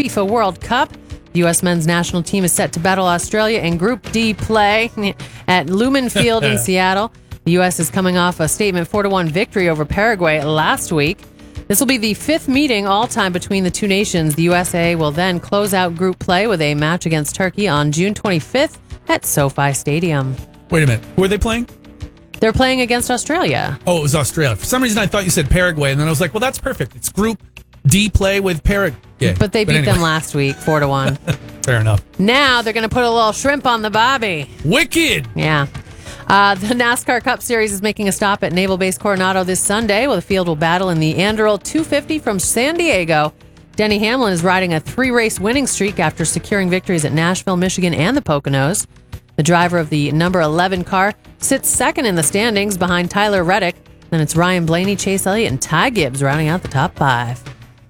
FIFA World Cup. The U.S. men's national team is set to battle Australia in Group D play at Lumen Field in Seattle. The U.S. is coming off a statement 4-1 victory over Paraguay last week. This will be the fifth meeting all-time between the two nations. The USA will then close out group play with a match against Turkey on June 25th at SoFi Stadium. Wait a minute. Who are they playing? They're playing against Australia. Oh, it was Australia. For some reason, I thought you said Paraguay, and then I was like, well, that's perfect. It's Group D play with Paraguay. But they beat them last week, 4-1. Fair enough. Now they're going to put a little shrimp on the bobby. Wicked. Yeah. The NASCAR Cup Series is making a stop at Naval Base Coronado this Sunday, while the field will battle in the Anduril 250 from San Diego. Denny Hamlin is riding a 3-race winning streak after securing victories at Nashville, Michigan, and the Poconos. The driver of the number 11 car sits second in the standings behind Tyler Reddick. Then it's Ryan Blaney, Chase Elliott, and Ty Gibbs rounding out the top 5.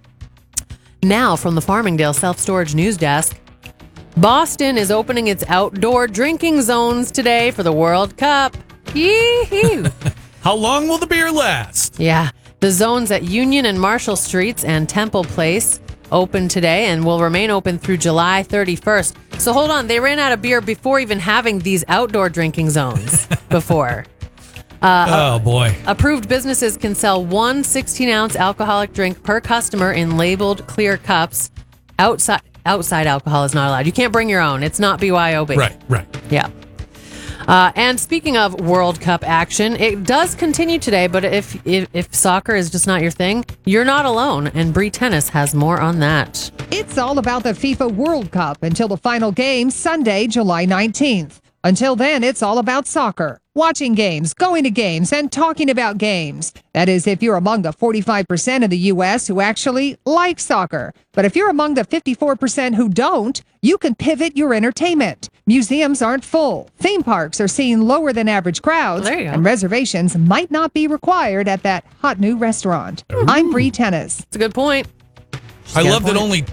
Now from the Farmingdale Self-Storage News Desk. Boston is opening its outdoor drinking zones today for the World Cup. Yee-hoo. How long will the beer last? Yeah. The zones at Union and Marshall Streets and Temple Place open today and will remain open through July 31st. So hold on. They ran out of beer before even having these outdoor drinking zones before. Oh, boy. Approved businesses can sell one 16-ounce alcoholic drink per customer in labeled clear cups. Outside alcohol is not allowed. You can't bring your own. It's not BYOB. Right. Yeah. And speaking of World Cup action, it does continue today, but if soccer is just not your thing, you're not alone, and Bree Tennis has more on that. It's all about the FIFA World Cup until the final game Sunday, July 19th. Until then, it's all about soccer. Watching games, going to games, and talking about games. That is, if you're among the 45% of the U.S. who actually like soccer. But if you're among the 54% who don't, you can pivot your entertainment. Museums aren't full. Theme parks are seeing lower than average crowds. There you go. And reservations might not be required at that hot new restaurant. I'm Bree Tennis. It's a good point. I love that only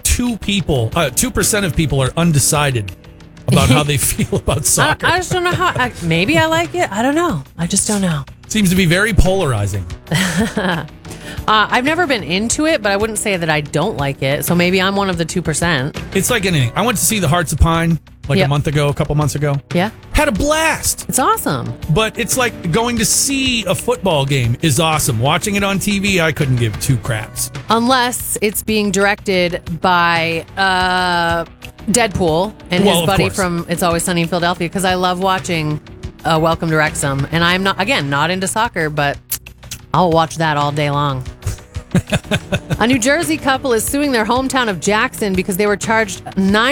2% of people are undecided about how they feel about soccer. I just don't know how. Maybe I like it. I don't know. I just don't know. Seems to be very polarizing. I've never been into it, but I wouldn't say that I don't like it. So maybe I'm one of the 2%. It's like anything. I went to see the Hearts of Pine a couple months ago. Yeah. Had a blast. It's awesome. But it's like going to see a football game is awesome. Watching it on TV, I couldn't give two craps. Unless it's being directed by Deadpool and his buddy from It's Always Sunny in Philadelphia, because I love watching Welcome to Wrexham. And I'm not into soccer, but I'll watch that all day long. A New Jersey couple is suing their hometown of Jackson because they were charged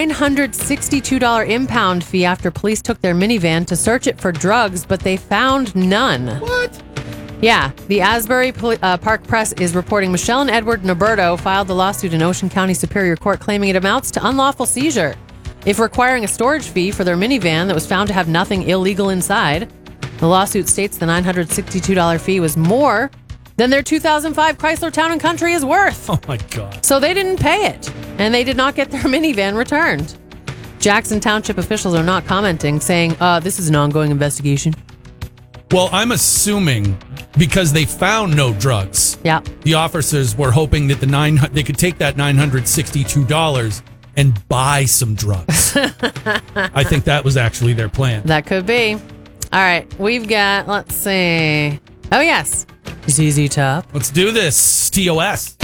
$962 impound fee after police took their minivan to search it for drugs, but they found none. What? Yeah, the Asbury Park Press is reporting Michelle and Edward Noberto filed the lawsuit in Ocean County Superior Court claiming it amounts to unlawful seizure, if requiring a storage fee for their minivan that was found to have nothing illegal inside. The lawsuit states the $962 fee was more than their 2005 Chrysler Town & Country is worth. Oh, my God. So they didn't pay it, and they did not get their minivan returned. Jackson Township officials are not commenting, saying, this is an ongoing investigation. Well, I'm assuming because they found no drugs. Yeah. The officers were hoping that they could take that $962 and buy some drugs. I think that was actually their plan. That could be. All right, we've got, let's see. Oh, yes. ZZ Top. Let's do this. TOS.